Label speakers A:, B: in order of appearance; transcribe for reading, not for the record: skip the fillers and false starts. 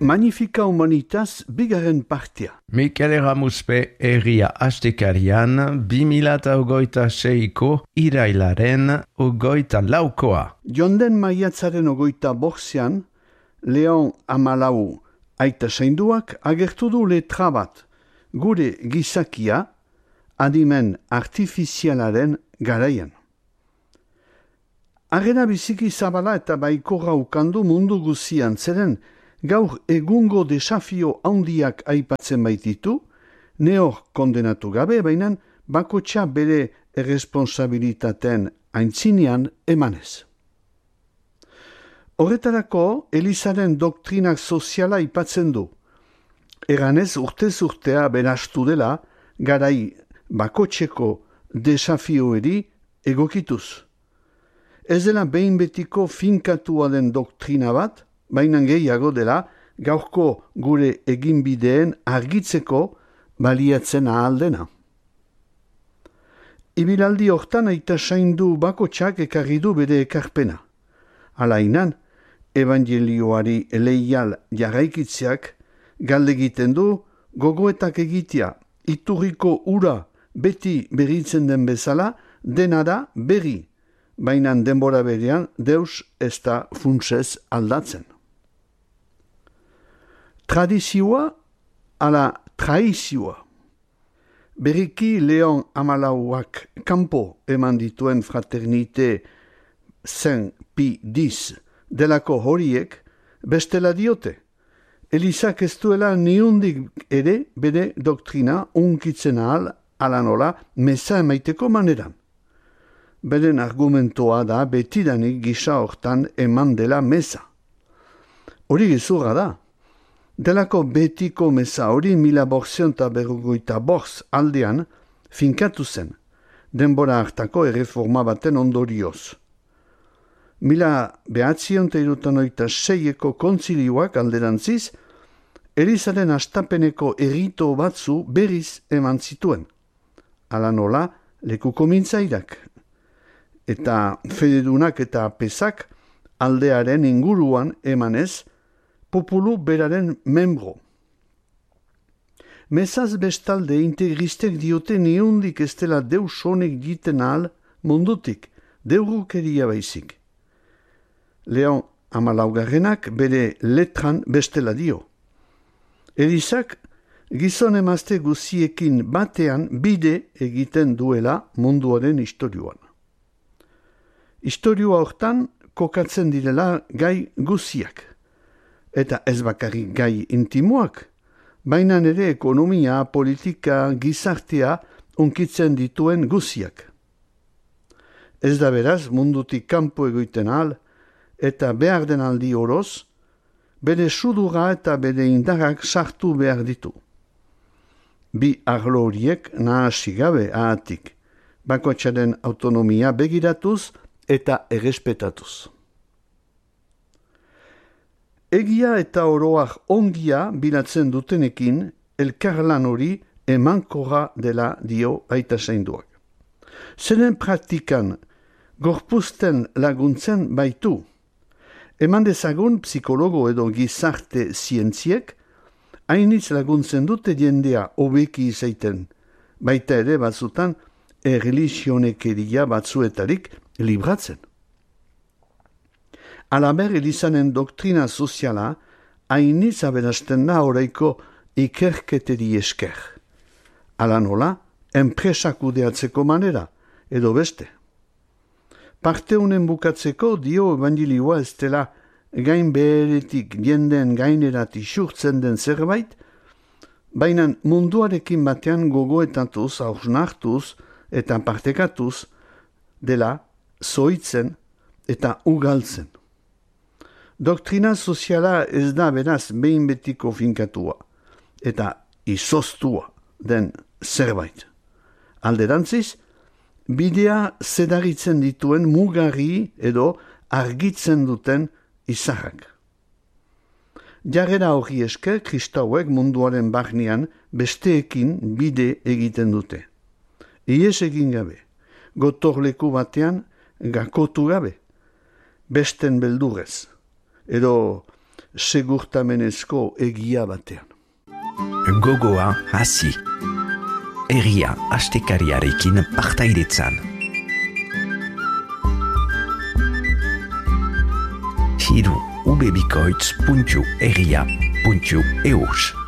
A: Magnifica Humanitas bigarren partia.
B: Mikel Eramuspe herria astekarian 2026ko irailaren 24koa.
A: Jonden maiatzaren 25ean, Leon Amalau aita zainduak agertu du letra bat, gure gizakia adimen artifizialaren garaian. Arrena biziki zabala eta baikorra ukandu mundu guzian, zeren gaur egungo desafio handiak aipatzen baititu, neor kondenatu gabe, baina bakotxa bere erresponsabilitateen aintzinean emanez. Horretarako, Elizaren doktrinak soziala aipatzen du. Eganez urtez urtea berastu dela, garai bakotxeko desafioeri egokituz. Ez dela behin betiko finkatua den doktrina bat, baina gehiago dela gaurko gure eginbideen argitzeko baliatzen ahaldena. Ibilaldi hortan aita zaindu bakotxak ekarri du bere ekarpena. Alainan, evangelioari leial jarraikitzeak galdegiten du gogoetak egitea, iturriko ura beti berritzen den bezala, dena da berri, baina denbora berean deus ez da funtsez aldatzen. Tradizioa ala traizioa. Berriki Leon Amalauak kanpo eman dituen fraternite Saint-Pie-X delako horiek bestela diote. Elizak ez duela niundik ere bere doktrina unkitzen ahal ala nola meza emaiteko maneran. Beren argumentoa da betidanik gisa hortan eman dela meza. Hori gezurra da. Delako betiko meza hori 1455 aldean finkatu zen, denbora hartako erreforma baten ondorioz. 1976ko kontzilioak alderantziz, Elizaren astapeneko errito batzu berriz eman zituen. Hala nola, lekuko mintzairak. Eta fededunak eta pesak aldearen inguruan emanez, populu beraren membro. Mezaz bestalde integristek diote niundik ez dela deus honek giten ahal mundutik, deurukeria baizik. Leon Amalaugarrenak bere letran bestela dio. Elizak gizon emazte guziekin batean bide egiten duela munduaren istorioan. Istorioa hortan kokatzen direla gai guziak. Eta ez bakarrik gai intimoak, baina ere ekonomia, politika, gizartea unkitzen dituen guziak. Ez da beraz mundutik kanpo egoiten ahal, eta behar den aldi oroz, bere sudura eta bere indarrak sartu behar ditu. Bi arlo horiek nahasi gabe ahatik, bakoitzaren autonomia begiratuz eta errespetatuz. Egia eta oroak ongia bilatzen dutenekin, elkarlan hori emankorra dela dio aita zainduak. Zeren praktikan gorpuzten laguntzen baitu. Eman dezagun psikologo edo gizarte zientziek, hainitz laguntzen dute jendea hobeki izaiten, baita ere batzutan erlijionekeria batzuetarik libratzen. Alaber Elizanen doktrina soziala hainitz aberasten da oraiko ikerketeri esker. Ala nola, enpresak kudeatzeko manera, edo beste. Parte honen bukatzeko dio evangelioa ez dela gain beheretik jenden gainerat isurtzen den zerbait, baina munduarekin batean gogoetatuz, hausnartuz eta partekatuz dela zoitzen eta ugaltzen. Doktrina soziala ez da beraz behin betiko finkatua eta izoztua den zerbait. Alderantziz, bidea zedaritzen dituen mugarri edo argitzen duten izarrak. Jarrera hori esker kristauek munduaren barnean besteekin bide egiten dute. Ies egin gabe, gotorleku batean gakotu gabe, besten beldurrez, edo segurtamenezko egia batean.
B: Gogoa hasi. Egia astekariarekin partaidetzan. Hiru ubebikoitz.egia.eus